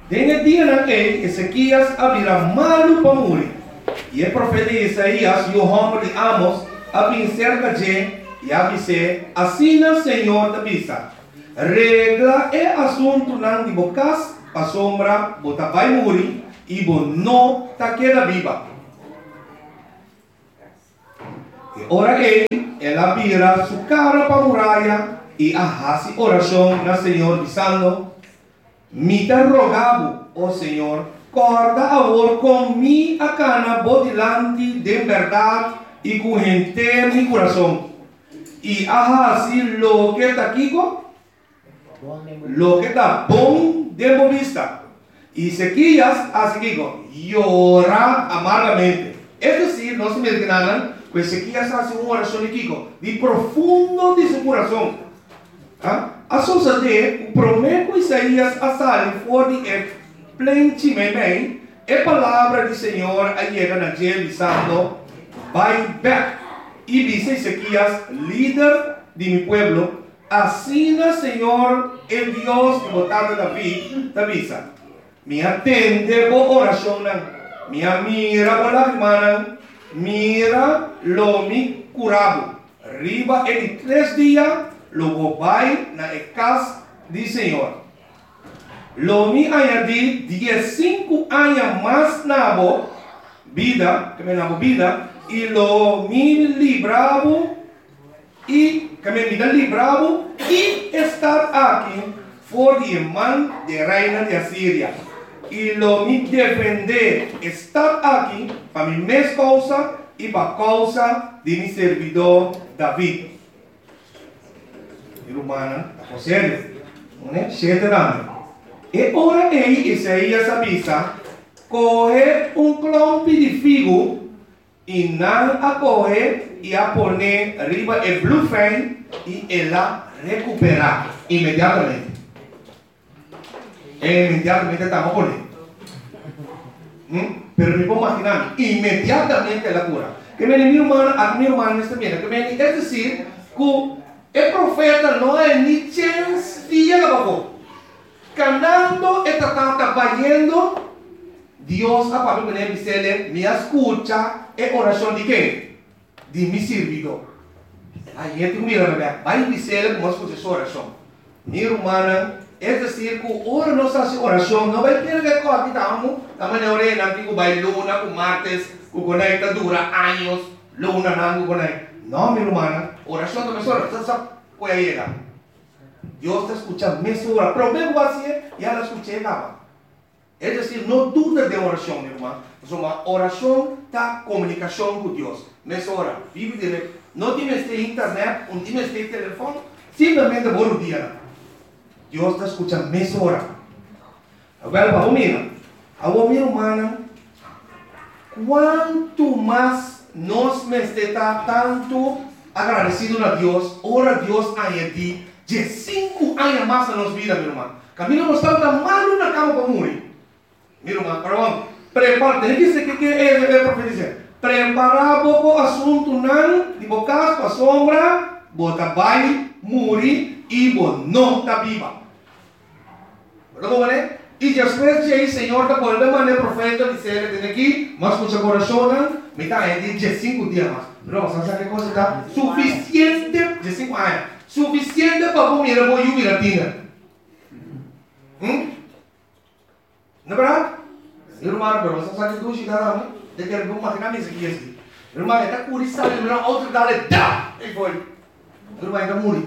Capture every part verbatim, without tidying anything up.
En el día en que Ezequías abrirá malo para morir. Y el profeta Isaías, y o homem de Amos, abrir cerca de e avise, assim o Senhor te avisa. Regla é assunto não de bocas, a sombra, bota vai morrer, e bo não ta queda viva. E ora ele, ela vira sua cara para a muralha e arrasa oração na Senhor, dizendo: me te rogavo, ó Senhor, corda agora com mi a cana bodilante de verdade e com inteiro mi coração. E arrasa lo que está aqui, lo que está bom de vista. E Ezequias, assim que llora amargamente. É decir, não se me enganan, que Ezequias faz uma oração aqui, de profundo de seu coração. ¿Ah? A suceder, o prometo Isaías a sair fora de é plenamente, a palavra do Senhor a chega na gente dizendo: vai back. E dice Ezequias, líder de mi pueblo, assim o Senhor, el Dios de botado David, te avisa: me atende por oração, me mira por lágrimas, mira lo mi curado. Riba en tres días, lo vai na casa do Senhor. Lo mi añadí dieciséis años más na vida, que me na vida, e lo mi libravo e que me vida libravo e estar aqui for de mão de reina de Assíria e lo mi defender estar aqui para mi mesma causa e para causa de mi servidor David. E romana, a sério, né? Sete anos. E ora aí Isaías avisa: coge um clompe de figo e não a coge e a poner arriba el blufen e ela recuperar imediatamente. E imediatamente estamos poniendo. ¿Mm? Pero me puedo imaginar, inmediatamente la cura. Que me mi hermano, a mi hermano está bien, que me, es decir, que el profeta no hay ni chance de llegar abajo. Canando está trabajando. Dios a Pablo me dice, me escucha es oración de qué? De mi servidor. Ahí gente mira, va a decir cómo escucha su oración. Mi hermana, es decir, que ahora no se hace oración, no va a tener que coger estamos, estamos en orena, que va a luna, con martes, que conecta dura años, luna, no, conecta. No, mi hermana, oración no me sobra, ¿sabes? Puede llegar. Dios te escucha, me sobra, pero me voy a hacer, ya la escuché, nada. Es decir, no duda de oración, mi hermano. Uma oração está comunicação com Deus. Nessa hora, vive de não tem este internet, não tem este telefone, simplesmente por um dia. Deus está escutando nessa hora. Agora, para mim, a minha irmã, quanto mais nós me está tanto agradecido a Deus, ora Deus añadi de cinco anos mais na nossa vida, meu irmão. Camilo não está tão mal na cama para morrer. Meu irmão, perdão. Prepara, tem que ser que é o profeta dizer. Preparar o assunto não de bocas para sombra, bota vai morrer e bo não está viva. Como é? E depois de aí, Senhor, da por de profeta dizer que tem aqui, mas com o coração, me está aí de cinco dias mais. Não, sabe que coisa está suficiente de cinco anos, suficiente para comer a boa jubilatina. Hum? Não é verdade? Irmão, pero você sabe que tu chegaram, né? De que ele não imagina mesmo que isso. Irmão, ele está curioso, ele não outro dá-lhe, dá! E foi. Irmão, ele morre.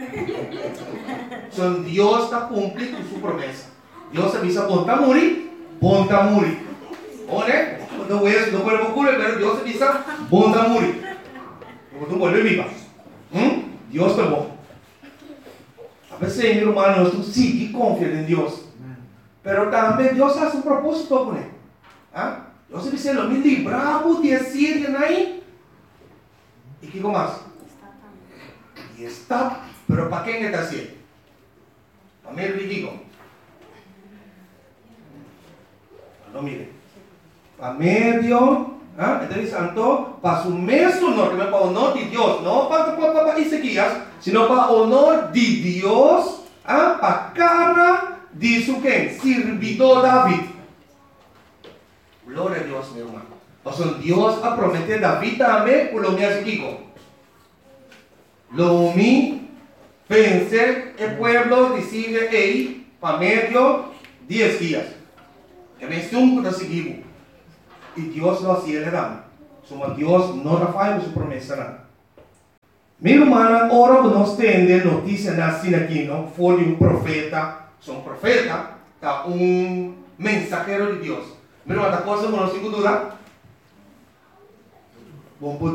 Então, Deus está cumprindo sua promessa. Deus avisa, bom está morrer, bom está morrer. Olha, não é, não pode ocorrer, mas Deus avisa, bom está morrer. Não pode viver. Hum? Deus está bom. A veces, meu irmão, nós temos que confiar em Deus. Pero também Deus faz um propósito com ele. ¿Ah? Deus dice, lo me libramos de Asiria aí. E que mais? E está. Pero para quem está assim? Para mim, eu digo. Não mire. Para medio. ¿Ah? Entonces, santo, para su mesmo honor, que no es para honor de Dios, no para, para, para Ezequías, sino para honor de Dios, ¿ah? Para cara dice que sirvió David. Gloria a Dios, mi hermano. O sea, Dios ha prometido a David también por lo que hace Kiko. Lo mi vencer el pueblo decide ahí para medio diez días. Que me estuvo de seguir. Y Dios lo hacía le dan. Somos Dios no falla su promesa nada. Mi hermana, ahora nos tiene noticia así aquí, ¿no? Fue de un profeta, son profeta, está un mensajero de Dios. Mi hermana, cosa no nos duda. Bom